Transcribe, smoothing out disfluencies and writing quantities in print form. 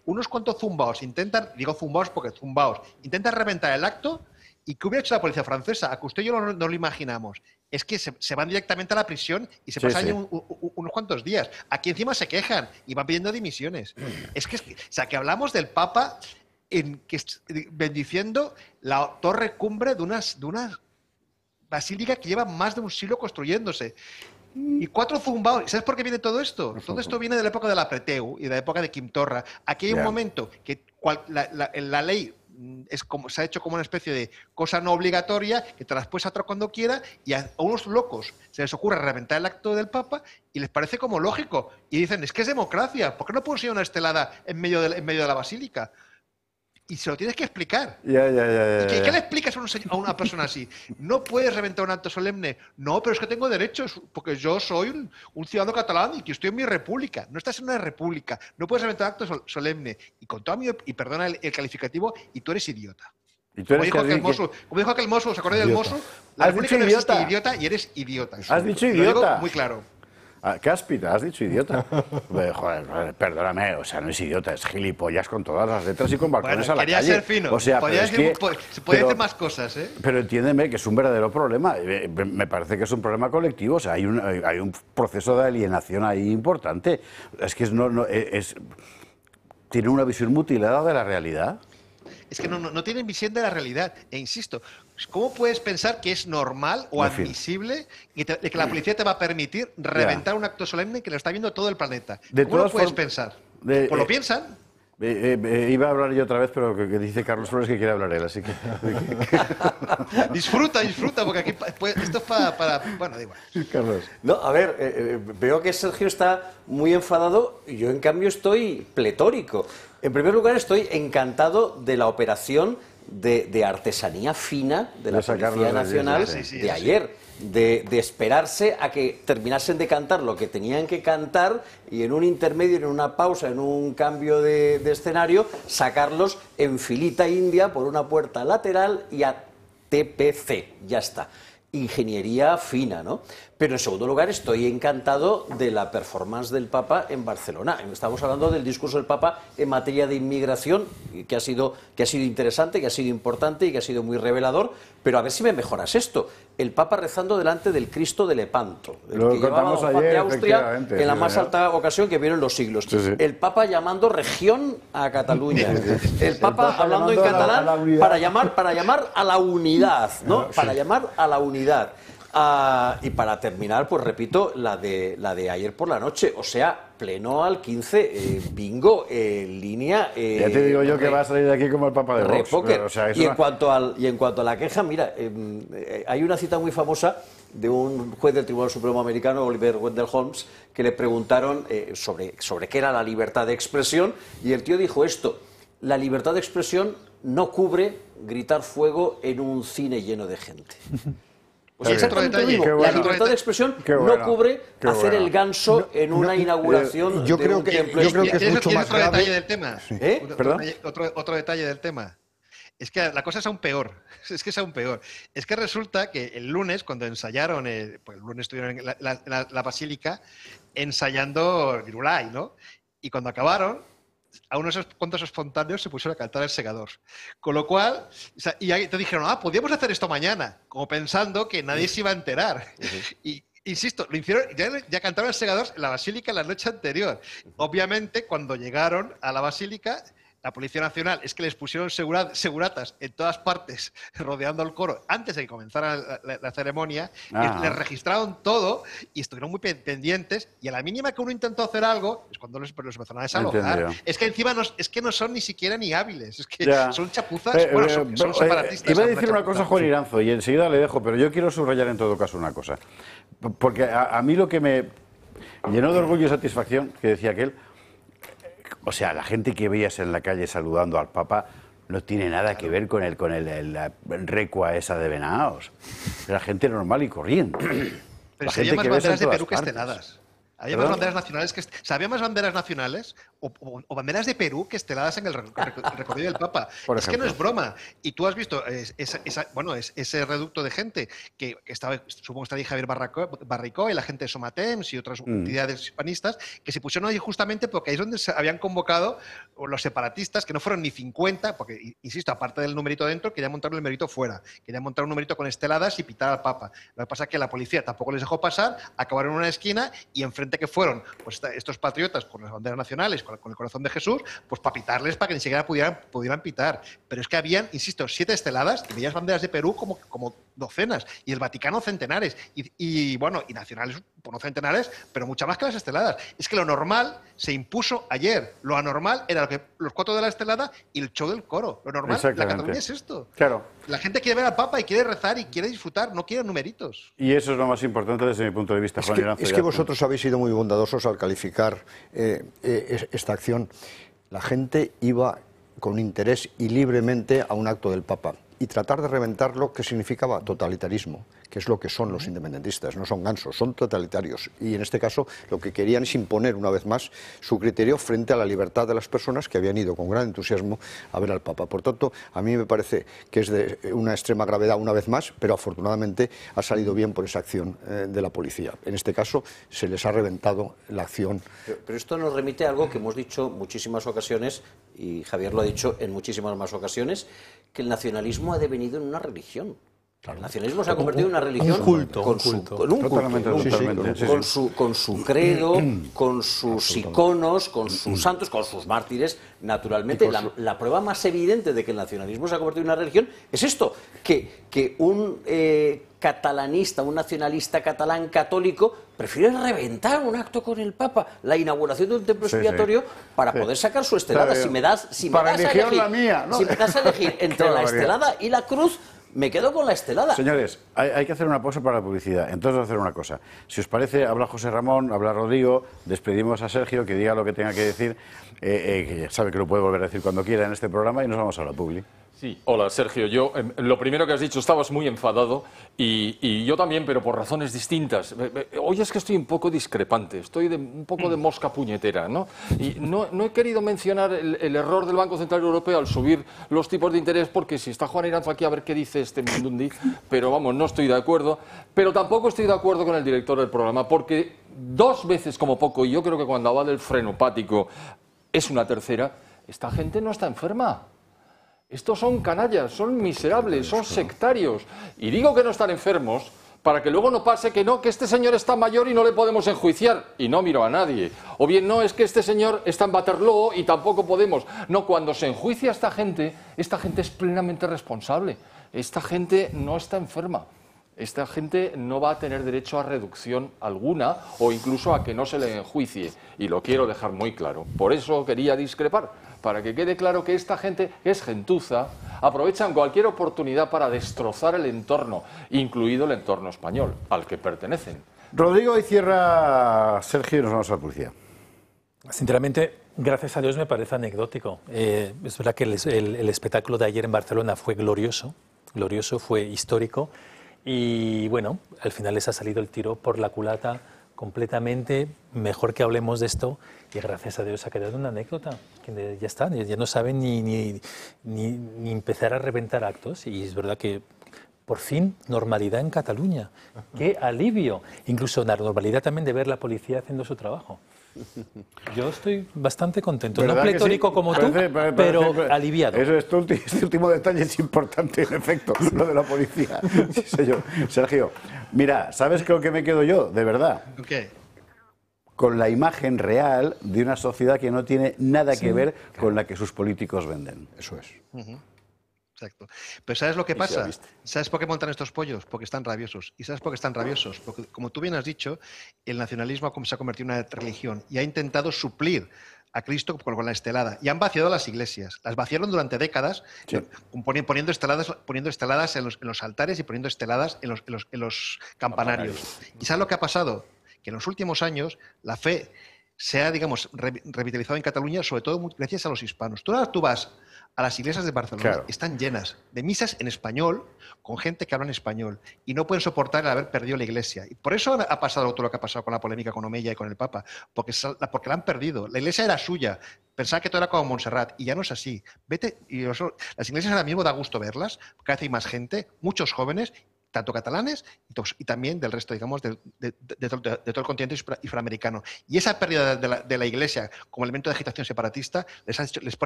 unos cuantos zumbaos intentan, digo zumbaos porque zumbaos, intentan reventar el acto. ¿Y qué hubiera hecho la policía francesa? A que usted y yo no lo imaginamos. Es que se van directamente a la prisión y se pasan allí unos cuantos días. Aquí encima se quejan y van pidiendo dimisiones. Que hablamos del Papa bendiciendo la torre cumbre de una basílica que lleva más de un siglo construyéndose. Y 4 zumbaos. ¿Sabes por qué viene todo esto? Todo esto viene de la época de la Preteu y de la época de Quim Torra. Aquí hay un momento que la ley se ha hecho como una especie de cosa no obligatoria que te las puedes atrás cuando quiera, y a unos locos se les ocurre reventar el acto del Papa y les parece como lógico. Y dicen, es que es democracia, ¿por qué no puedo ser una estelada en medio de la basílica? Y se lo tienes que explicar. ¿Y qué le explicas a una persona así? No puedes reventar un acto solemne. No, pero es que tengo derechos, porque yo soy un ciudadano catalán y que estoy en mi república. No estás en una república. No puedes reventar un acto solemne. Y con todo y perdona el calificativo, y tú eres idiota. Como dijo aquel mozo, ¿os acordáis del mozo? La república no existe, idiota, y eres idiota. ¿Has dicho idiota? Lo digo muy claro. Cáspita, has dicho idiota. Joder, perdóname, o sea, no es idiota, es gilipollas con todas las letras y con balcones a la calle. Quería ser fino. O sea, se puede decir más cosas, ¿eh? Pero entiéndeme que es un verdadero problema. Me parece que es un problema colectivo. O sea, hay un proceso de alienación ahí importante. Es que tiene una visión mutilada de la realidad. Es que no tienen visión de la realidad. E insisto, ¿cómo puedes pensar que es normal o admisible que la policía te va a permitir reventar un acto solemne que lo está viendo todo el planeta? ¿Cómo lo puedes pensar? Pues lo piensan. Iba a hablar yo otra vez, pero que dice Carlos Flores que quiere hablar él, así que... disfruta, porque aquí esto es para... Bueno, da igual. Carlos. No, a ver, veo que Sergio está muy enfadado y yo en cambio estoy pletórico. En primer lugar, estoy encantado de la operación de artesanía fina de la Policía Nacional de ayer. De esperarse a que terminasen de cantar lo que tenían que cantar y en un intermedio, en una pausa, en un cambio de escenario, sacarlos en filita india por una puerta lateral y a TPC. Ya está. Ingeniería fina, ¿no? Pero en segundo lugar estoy encantado de la performance del Papa en Barcelona. Estamos hablando del discurso del Papa en materia de inmigración, que ha sido interesante, que ha sido importante y que ha sido muy revelador. Pero a ver si me mejoras esto. El Papa rezando delante del Cristo de Lepanto, el que llevaba Juan de Austria en la más alta ocasión que vieron los siglos. Sí, sí. El Papa llamando región a Cataluña. El Papa hablando en catalán para llamar a la unidad, ¿no? Para llamar a la unidad. Y para terminar, pues repito, la de ayer por la noche, o sea, pleno al 15, bingo, línea... ya te digo yo que va a salir de aquí como el Papa de Vox. O sea, y en cuanto a la queja, mira, hay una cita muy famosa de un juez del Tribunal Supremo americano, Oliver Wendell Holmes, que le preguntaron sobre qué era la libertad de expresión, y el tío dijo esto: la libertad de expresión no cubre gritar fuego en un cine lleno de gente. O sea, exactamente lo mismo. La libertad de expresión no cubre hacer el ganso en una inauguración de un templo. Yo creo que es mucho más grave. Otro detalle del tema. ¿Perdón? Otro detalle del tema. Es que la cosa es aún peor. Es que es aún peor. Es que resulta que el lunes, cuando ensayaron, pues el lunes estuvieron en la basílica ensayando Virulai, ¿no? Y cuando acabaron, a unos cuantos espontáneos se pusieron a cantar El Segador. Con lo cual, y ahí te dijeron, podíamos hacer esto mañana, como pensando que nadie se iba a enterar. Y insisto, lo hicieron, ya cantaron El Segador en la basílica la noche anterior. Obviamente, cuando llegaron a la basílica, la Policía Nacional es que les pusieron seguratas en todas partes rodeando el coro antes de que comenzara la ceremonia. Les registraron todo y estuvieron muy pendientes, y a la mínima que uno intentó hacer algo es cuando los empezaron a desalojar. Es que encima no son ni siquiera ni hábiles, es que son chapuzas, son separatistas. Iba a decir una cosa, Juan Iranzo, y enseguida le dejo, pero yo quiero subrayar en todo caso una cosa, porque a mí lo que me llenó de orgullo y satisfacción, que decía aquel, o sea, la gente que veías en la calle saludando al Papa no tiene nada que ver con la recua esa de venaos. Era gente normal y corriente. Pero había más banderas de Perú que esteladas. Había más banderas nacionales había más banderas nacionales o banderas de Perú que esteladas en el recorrido del Papa. Por es ejemplo. que no es broma. Y tú has visto ese reducto de gente que estaba, supongo que está ahí Javier Barricó y la gente de Somatems y otras entidades hispanistas, que se pusieron ahí justamente porque ahí es donde se habían convocado los separatistas, que no fueron ni 50, porque, insisto, aparte del numerito dentro, querían montar el numerito fuera. Querían montar un numerito con esteladas y pitar al Papa. Lo que pasa es que la policía tampoco les dejó pasar, acabaron en una esquina y enfrente que fueron pues, estos patriotas con las banderas nacionales, con el corazón de Jesús, pues para pitarles, para que ni siquiera pudieran pitar. Pero es que habían, insisto, 7 esteladas y veías banderas de Perú como docenas, y el Vaticano centenares, y nacionales, pues no centenares, pero muchas más que las esteladas. Es que lo normal se impuso ayer, lo anormal era los 4 de la estelada y el show del coro. Lo normal, la Cataluña es esto. Claro. La gente quiere ver al Papa y quiere rezar y quiere disfrutar, no quiere numeritos. Y eso es lo más importante desde mi punto de vista, Juan Iranzo. Es que vosotros habéis sido muy bondadosos al calificar esta acción. La gente iba con interés y libremente a un acto del Papa. Y tratar de reventarlo, ¿qué significaba? Totalitarismo, que es lo que son los independentistas. No son gansos, son totalitarios. Y en este caso lo que querían es imponer una vez más su criterio frente a la libertad de las personas que habían ido con gran entusiasmo a ver al Papa. Por tanto, a mí me parece que es de una extrema gravedad una vez más, pero afortunadamente ha salido bien por esa acción de la policía. En este caso se les ha reventado la acción. Pero esto nos remite a algo que hemos dicho muchísimas ocasiones, y Javier lo ha dicho en muchísimas más ocasiones, que el nacionalismo ha devenido en una religión. Claro. El nacionalismo se ha convertido en una religión con su credo, con sus iconos, con sus santos, con sus mártires. Naturalmente, la prueba más evidente de que el nacionalismo se ha convertido en una religión es esto, que un catalanista, un nacionalista catalán católico prefiere reventar un acto con el Papa, la inauguración de un templo expiatorio, para poder sacar su estelada. Si me das a elegir entre la estelada y la cruz, me quedo con la estelada. Señores, hay que hacer una pausa para la publicidad. Entonces vamos a hacer una cosa. Si os parece, habla José Ramón, habla Rodrigo, despedimos a Sergio, que diga lo que tenga que decir, que ya sabe que lo puede volver a decir cuando quiera en este programa, y nos vamos a la publi. Sí, hola Sergio, yo lo primero que has dicho, estabas muy enfadado y yo también, pero por razones distintas. Hoy es que estoy un poco discrepante, estoy un poco de mosca puñetera, ¿no? Y no he querido mencionar el error del Banco Central Europeo al subir los tipos de interés, porque si está Juan Iranzo aquí a ver qué dice este Mindundi, pero vamos, no estoy de acuerdo, pero tampoco estoy de acuerdo con el director del programa, porque 2 veces como poco, y yo creo que cuando va del frenopático es una tercera, esta gente no está enferma. Estos son canallas, son miserables, son sectarios. Y digo que no están enfermos para que luego no pase que este señor está mayor y no le podemos enjuiciar. Y no miro a nadie. O bien no, es que este señor está en Waterloo y tampoco podemos. No, cuando se enjuicia a esta gente es plenamente responsable. Esta gente no está enferma. Esta gente no va a tener derecho a reducción alguna o incluso a que no se le enjuicie. Y lo quiero dejar muy claro. Por eso quería discrepar, para que quede claro que esta gente es gentuza, aprovechan cualquier oportunidad para destrozar el entorno, incluido el entorno español, al que pertenecen. Rodrigo, y cierra Sergio y nos vamos a la publicidad. Sinceramente, gracias a Dios me parece anecdótico. Es verdad que el espectáculo de ayer en Barcelona fue glorioso, fue histórico. Y bueno, al final les ha salido el tiro por la culata completamente. Mejor que hablemos de esto, y gracias a Dios ha quedado una anécdota. Que ya está, ya no saben ni empezar a reventar actos. Y es verdad que por fin normalidad en Cataluña. ¡Qué alivio! Incluso la normalidad también de ver la policía haciendo su trabajo. Yo estoy bastante contento, no pletórico como tú, pero aliviado. Este último detalle es importante, en efecto, lo de la policía. Sí, señor. Sergio, mira, ¿sabes con qué me quedo yo, de verdad? ¿Qué? Con la imagen real de una sociedad que no tiene nada que ver con la que sus políticos venden. Eso es. Exacto. Pero ¿sabes lo que pasa? ¿Sabes por qué montan estos pollos? Porque están rabiosos. ¿Y sabes por qué están rabiosos? Porque, como tú bien has dicho, el nacionalismo se ha convertido en una religión y ha intentado suplir a Cristo con la estelada. Y han vaciado las iglesias. Las vaciaron durante décadas, sí, poniendo esteladas en los altares y poniendo esteladas en los campanarios. ¿Y sabes lo que ha pasado? Que en los últimos años la fe se ha, digamos, revitalizado en Cataluña, sobre todo gracias a los hispanos. Tú vas a las iglesias de Barcelona Claro. están llenas de misas en español con gente que habla en español y no pueden soportar el haber perdido la iglesia. Y por eso ha pasado todo lo que ha pasado con la polémica con Omeya y con el Papa, porque la han perdido. La iglesia era suya, pensaba que todo era como Montserrat y ya no es así. Vete, las iglesias ahora mismo da gusto verlas, porque cada vez hay más gente, muchos jóvenes, tanto catalanes y también del resto, digamos, de todo el continente ifroamericano. Y esa pérdida de la Iglesia como elemento de agitación separatista les pone